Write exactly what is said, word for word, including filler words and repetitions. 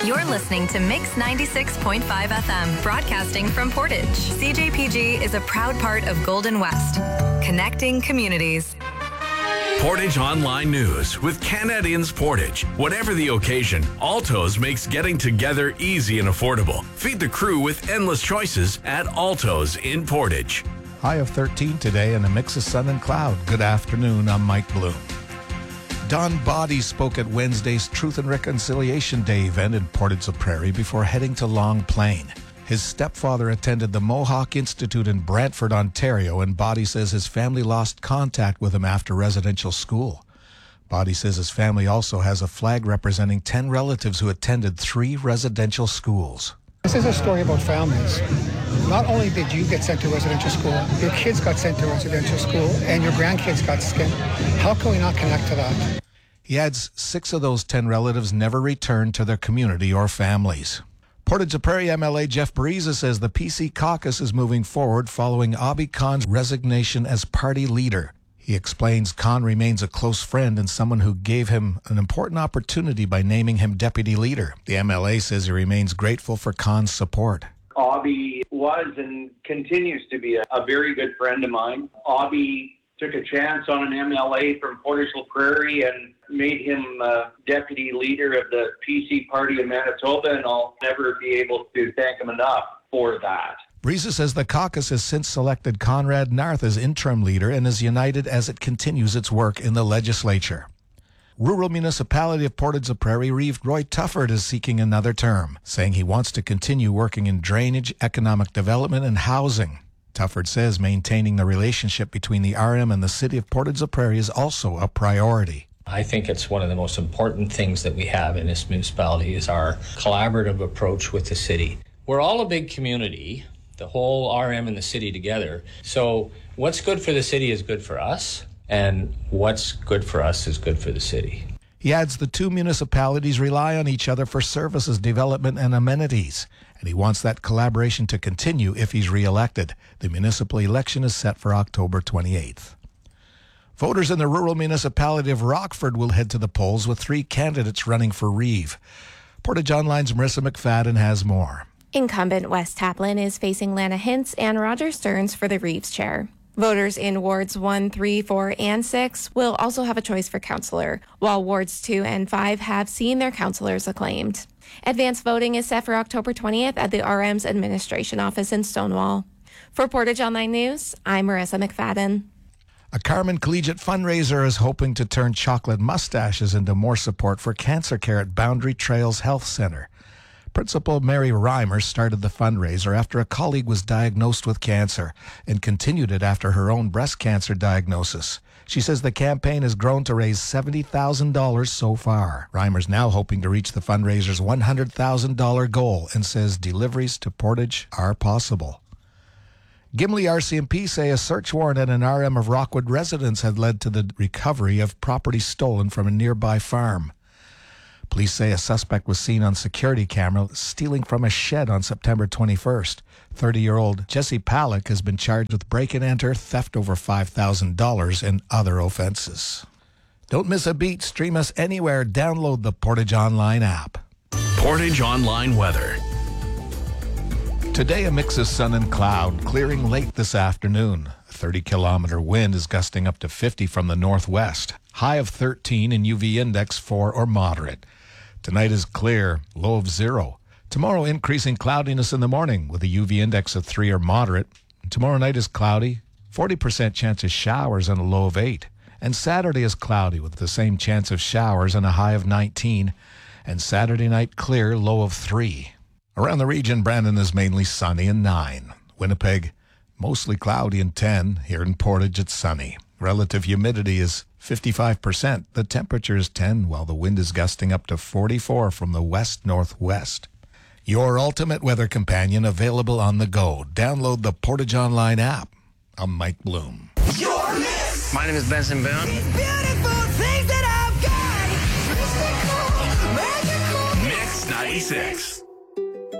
You're listening to Mix ninety-six point five F M, broadcasting from Portage. C J P G is a proud part of Golden West, connecting communities. Portage Online News with Canadians Portage. Whatever the occasion, Alto's makes getting together easy and affordable. Feed the crew with endless choices at Alto's in Portage. High of thirteen today and a mix of sun and cloud. Good afternoon, I'm Mike Bloom. Don Body spoke at Wednesday's Truth and Reconciliation Day event in Portage-la-Prairie before heading to Long Plain. His stepfather attended the Mohawk Institute in Brantford, Ontario, and Body says his family lost contact with him after residential school. Body says his family also has a flag representing ten relatives who attended three residential schools. This is a story about families. Not only did you get sent to residential school, your kids got sent to residential school, and your grandkids got skinned. How can we not connect to that? He adds six of those ten relatives never returned to their community or families. Portage-la-Prairie M L A Jeff Bariza says the P C caucus is moving forward following Abi Khan's resignation as party leader. He explains Khan remains a close friend and someone who gave him an important opportunity by naming him deputy leader. The M L A says he remains grateful for Khan's support. Abi was and continues to be a, a very good friend of mine. Abi took a chance on an M L A from Portage-la-Prairie and made him uh, deputy leader of the P C party in Manitoba, and I'll never be able to thank him enough for that. Bariza says the caucus has since selected Conrad Narth as interim leader and is united as it continues its work in the legislature. Rural Municipality of Portage-la-Prairie Reeve Roy Tufford is seeking another term, saying he wants to continue working in drainage, economic development, and housing. Tufford says maintaining the relationship between the R M and the city of Portage-la-Prairie is also a priority. I think it's one of the most important things that we have in this municipality is our collaborative approach with the city. We're all a big community, the whole R M and the city together. So what's good for the city is good for us, and what's good for us is good for the city. He adds the two municipalities rely on each other for services, development, and amenities, and he wants that collaboration to continue if he's re-elected. The municipal election is set for October twenty-eighth. Voters in the rural municipality of Rockford will head to the polls with three candidates running for Reeve. Portage Online's Marissa McFadden has more. Incumbent Wes Taplin is facing Lana Hintz and Roger Stearns for the Reeves chair. Voters in Wards one, three, four, and six will also have a choice for councillor, while Wards two and five have seen their councillors acclaimed. Advance voting is set for October twentieth at the R M's administration office in Stonewall. For Portage Online News, I'm Marissa McFadden. A Carmen Collegiate fundraiser is hoping to turn chocolate mustaches into more support for cancer care at Boundary Trails Health Center. Principal Mary Reimer started the fundraiser after a colleague was diagnosed with cancer and continued it after her own breast cancer diagnosis. She says the campaign has grown to raise seventy thousand dollars so far. Reimer's now hoping to reach the fundraiser's one hundred thousand dollars goal and says deliveries to Portage are possible. Gimli R C M P say a search warrant at an R M of Rockwood residence had led to the recovery of property stolen from a nearby farm. Police say a suspect was seen on security camera stealing from a shed on September twenty-first. thirty-year-old Jesse Palick has been charged with break-and-enter, theft over five thousand dollars, and other offenses. Don't miss a beat. Stream us anywhere. Download the Portage Online app. Portage Online weather. Today, a mix of sun and cloud, clearing late this afternoon. A thirty-kilometer wind is gusting up to fifty from the northwest. High of thirteen and U V index four or moderate. Tonight is clear, low of zero. Tomorrow, increasing cloudiness in the morning with a U V index of three or moderate. Tomorrow night is cloudy, forty percent chance of showers and a low of eight. And Saturday is cloudy with the same chance of showers and a high of nineteen. And Saturday night clear, low of three. Around the region, Brandon is mainly sunny and nine. Winnipeg, mostly cloudy and ten. Here in Portage, it's sunny. Relative humidity is fifty-five percent. The temperature is ten, while the wind is gusting up to forty-four from the west-northwest. Your ultimate weather companion available on the go. Download the Portage Online app. I'm Mike Bloom. My name is Benson Boone. Mix ninety-six.